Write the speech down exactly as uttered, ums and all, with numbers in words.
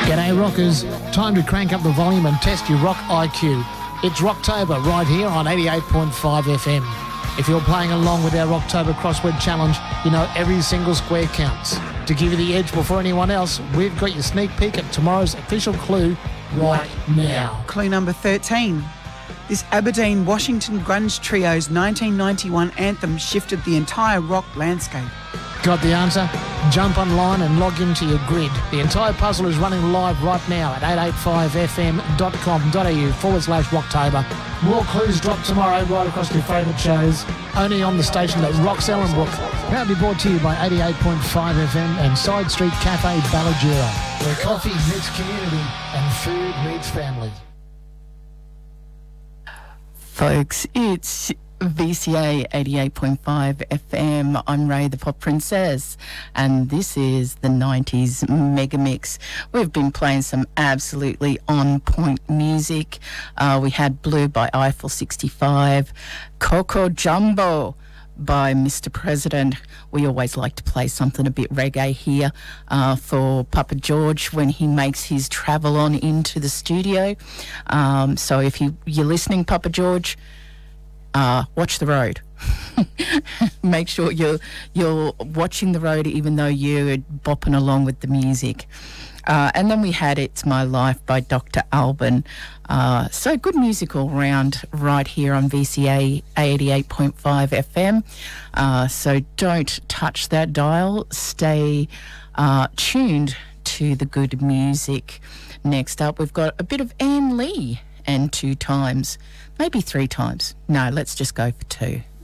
G'day rockers, time to crank up the volume and test your rock I Q. It's Rocktober right here on eighty-eight point five F M. If you're playing along with our Rocktober Crossword Challenge, you know every single square counts. To give you the edge before anyone else, we've got your sneak peek at tomorrow's official clue right now. Clue number thirteen. This Aberdeen Washington grunge trio's nineteen ninety-one anthem shifted the entire rock landscape. Got the answer? Jump online and log into your grid. The entire puzzle is running live right now at eight eight five f m dot com dot a u forward slash Rocktober. More clues drop tomorrow right across your favourite shows. Only on the station that rocks Ellenbrook. Proudly brought to you by eighty-eight point five F M and Side Street Cafe Ballajura, where coffee meets community and food meets family. Folks, it's V C A eighty-eight point five F M. I'm Ray the Pop Princess, and this is the nineties Mega Mix. We've been playing some absolutely on-point music. Uh, we had Blue by Eiffel sixty-five, Coco Jumbo by Mister President. We always like to play something a bit reggae here uh, for Papa George when he makes his travel on into the studio. Um, so if you, you're listening, Papa George, Uh, watch the road. Make sure you're you're watching the road even though you're bopping along with the music. Uh, and then we had It's My Life by Doctor Alban. Uh, so good music all round right here on V C A eighty-eight point five F M. Uh, so don't touch that dial. Stay uh, tuned to the good music. Next up, we've got a bit of Anne Lee and Two Times. Maybe three times. No, let's just go for two.